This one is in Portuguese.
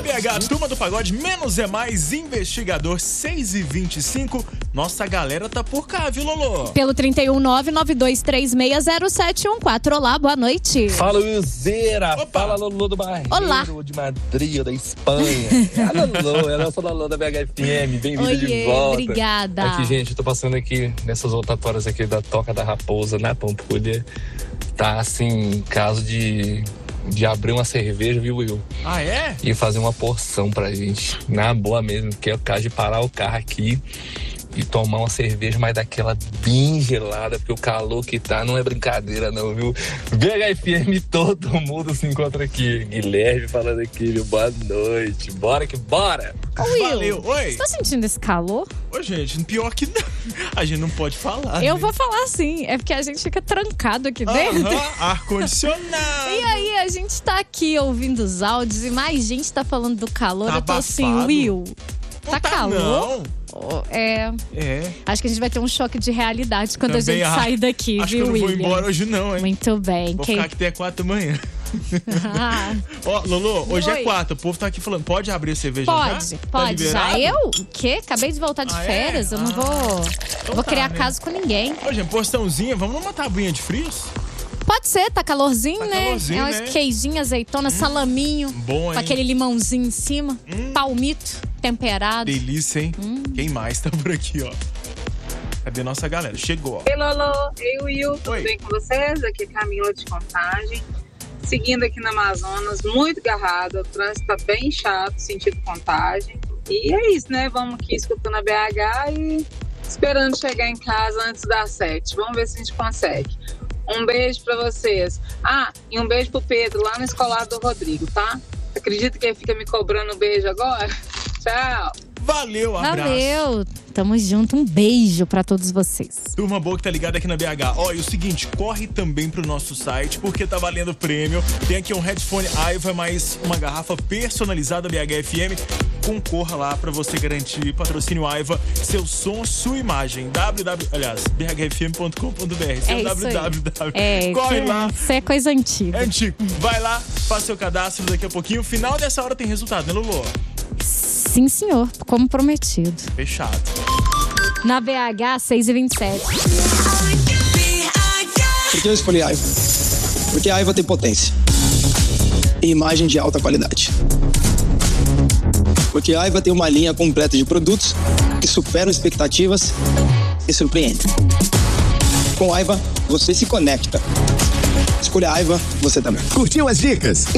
BH, Turma do Pagode, menos é mais, investigador 6h25. Nossa galera tá por cá, viu, Lolo? Pelo 31992360714. Olá, boa noite. Fala, Wilzeira. Fala, Lolo do Barreiro. Olá. De Madrid, da Espanha. É a Lolo, ela é a Lolo da BHFM. Bem-vinda de volta. Obrigada. Aqui, gente, eu tô passando aqui nessas rotatórias aqui da Toca da Raposa, na Pampulha. Tá, assim, caso de abrir uma cerveja, viu, Will? Ah, é? E fazer uma porção pra gente. Na boa mesmo, que é o caso de parar o carro aqui e tomar uma cerveja, mas daquela bem gelada, porque o calor que tá não é brincadeira não, viu? BHFM, todo mundo se encontra aqui. Guilherme falando aqui, viu? Boa noite. Bora que bora! Will, valeu. Oi. você tá sentindo esse calor? Ô, gente, pior que não. A gente não pode falar. Eu né? vou falar sim, é porque a gente fica trancado aqui dentro. Ar-condicionado. E aí, a gente tá aqui ouvindo os áudios e mais gente tá falando do calor. Tá eu tô assim, abafado. Will, Não tá calor? Não. É. Acho que a gente vai ter um choque de realidade quando Também a gente sair daqui, acho viu, que eu não vou William? embora hoje não, hein? Muito bem. Vou ficar aqui até 4 da manhã. Ó, Lolo, hoje Oi. é 4. O povo tá aqui falando, pode abrir a cerveja já? Pode, Tá pode já. liberado? Eu? O quê? Acabei de voltar de Ah, é? férias, eu não vou Então tá, criar né? caso com ninguém. Ô, gente, porçãozinha, vamos numa tabuinha de frios? Pode ser, tá calorzinho, Tá né? calorzinho, É umas né? queijinho, azeitona, salaminho. Bom, hein? Com aquele limãozinho em cima. Palmito temperado. Delícia, hein? Quem mais tá por aqui, ó? Cadê nossa galera? Chegou, ó. Ei, Lolo, ei, Will, tudo Oi. bem com vocês? Aqui é Camila de Contagem. Seguindo aqui no Amazonas, muito garrado, o trânsito tá bem chato, sentido Contagem. E é isso, né? Vamos aqui escutando a BH e esperando chegar em casa antes das 7. Vamos ver se a gente consegue. Um beijo pra vocês. Ah, e um beijo pro Pedro, lá no escolar do Rodrigo, tá? Acredita que ele fica me cobrando um beijo agora? Tchau! Valeu, abraço. Valeu. Tamo junto. Um beijo pra todos vocês. Turma boa que tá ligada aqui na BH. Ó, e o seguinte, corre também pro nosso site, porque tá valendo prêmio. Tem aqui um headphone Aiva, mais uma garrafa personalizada BHFM. Concorra lá pra você garantir patrocínio Aiva, seu som, sua imagem. bhfm.com.br. É Seu isso www. aí. Corre lá. Isso é coisa antiga. É antigo. Vai lá, faça seu cadastro daqui a pouquinho. Final dessa hora tem resultado, né, Lulu? Sim, senhor. Como prometido. Fechado. Na BH, 6h27. Por que eu escolhi a Aiva? Porque a Aiva tem potência e imagem de alta qualidade. Porque a Aiva tem uma linha completa de produtos que superam expectativas e surpreendem. Com a Aiva, você se conecta. Escolha a Aiva, você também. Curtiu as dicas?